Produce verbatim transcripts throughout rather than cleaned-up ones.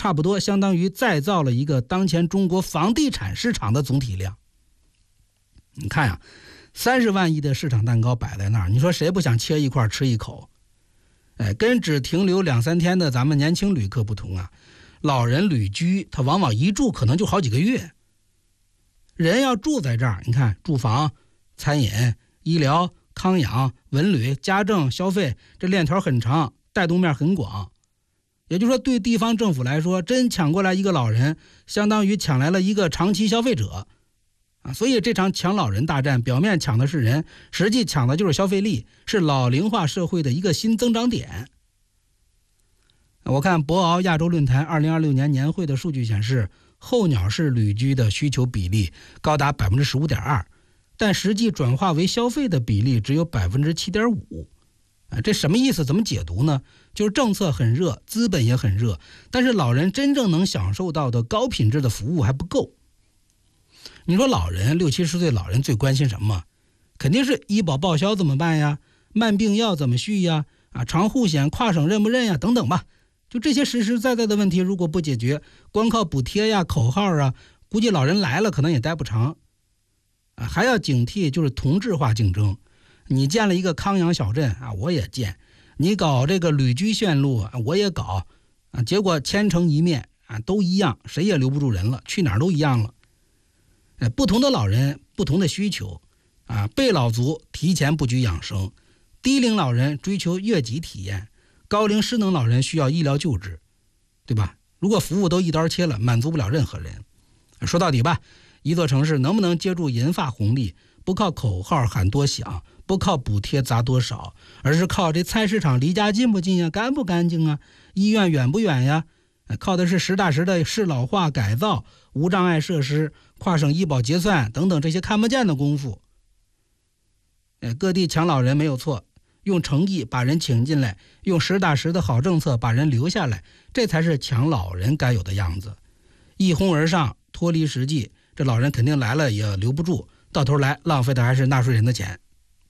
差不多相当于再造了一个当前中国房地产市场的总体量。你看呀、啊，三十万亿的市场蛋糕摆在那儿，你说谁不想切一块吃一口？哎，跟只停留两三天的咱们年轻旅客不同啊，老人旅居他往往一住可能就好几个月。人要住在这儿，你看住房、餐饮、医疗、康养、文旅、家政、消费，这链条很长，带动面很广。也就是说，对地方政府来说，真抢过来一个老人，相当于抢来了一个长期消费者啊。所以这场抢老人大战，表面抢的是人，实际抢的就是消费力，是老龄化社会的一个新增长点。我看博鳌亚洲论坛二零二六年年会的数据显示，候鸟式旅居的需求比例高达 百分之十五点二， 但实际转化为消费的比例只有 百分之七点五。这什么意思？怎么解读呢？就是政策很热，资本也很热，但是老人真正能享受到的高品质的服务还不够。你说老人六七十岁老人最关心什么？肯定是医保报销怎么办呀，慢病药怎么续呀，啊，长护险跨省认不认呀，等等吧。就这些实实在在的问题，如果不解决，光靠补贴呀、口号啊，估计老人来了可能也待不长。啊，还要警惕就是同质化竞争。你建了一个康养小镇啊，我也建；你搞这个旅居线路啊，我也搞啊。结果千城一面啊，都一样，谁也留不住人了，去哪儿都一样了。哎，不同的老人，不同的需求啊。被老族提前布局养生，低龄老人追求悦己体验，高龄失能老人需要医疗救治，对吧？如果服务都一刀切了，满足不了任何人。说到底吧，一座城市能不能接住银发红利，不靠口号喊多响，不靠补贴砸多少，而是靠这菜市场离家近不近呀，干不干净啊，医院远不远呀，靠的是实打实的适老化改造、无障碍设施、跨省医保结算等等这些看不见的功夫。各地抢老人没有错，用诚意把人请进来，用实打实的好政策把人留下来，这才是抢老人该有的样子。一哄而上，脱离实际，这老人肯定来了也留不住，到头来浪费的还是纳税人的钱。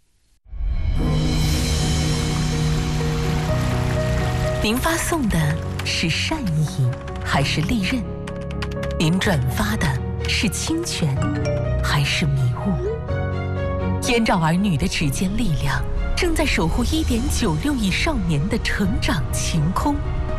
您发送的是善意还是利刃？您转发的是侵权还是迷雾？燕赵儿女的指尖力量正在守护 一点九六亿少年的成长晴空。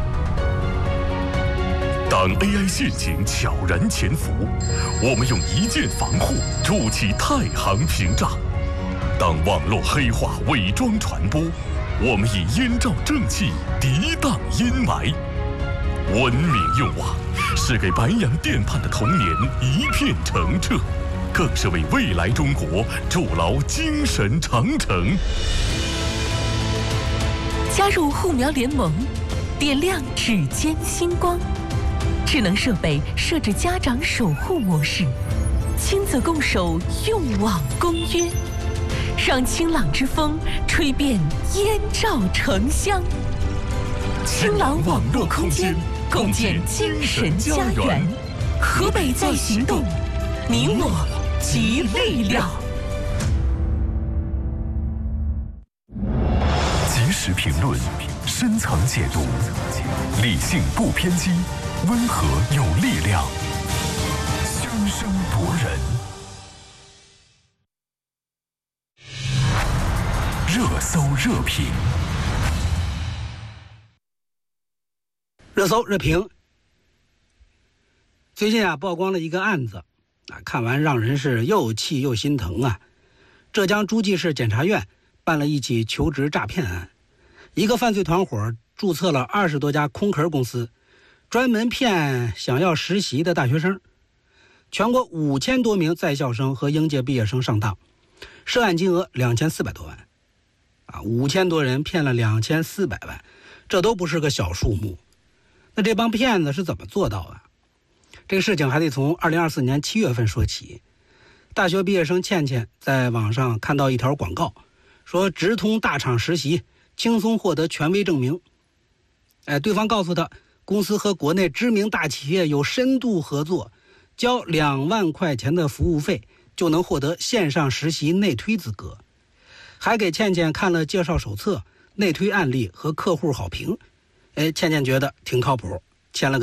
当 A I 陷阱悄然潜伏，我们用一键防护筑起太行屏障；当网络黑化伪装传播，我们以燕赵正气涤荡阴霾。文明用网是给白洋淀畔的童年一片澄澈，更是为未来中国筑牢精神长城。 加入护苗联盟，点亮指尖星光。智能设备设置家长守护模式，亲子共守用网公约，让清朗之风吹遍燕赵城乡。清朗网络空间，共建精神家园。河北在行动，你我集力量。 及时评论，深层解读，理性不偏激，温和有力量，声声夺人。热搜热评， 热搜热评。最近啊，曝光了一个案子啊，看完让人是又气又心疼啊。浙江诸暨市检察院办了一起求职诈骗案，一个犯罪团伙注册了二十多家空壳公司，专门骗想要实习的大学生。全国五千多名在校生和应届毕业生上当，涉案金额两千四百多万。啊，五千多人骗了两千四百万，这都不是个小数目。那这帮骗子是怎么做到的？这个事情还得从二零二四年七月份说起。大学毕业生倩倩在网上看到一条广告，说直通大厂实习，轻松获得权威证明。哎，对方告诉他，公司和国内知名大企业有深度合作，交两万块钱的服务费就能获得线上实习内推资格，还给倩倩看了介绍手册、内推案例和客户好评。哎，倩倩觉得挺靠谱，签了个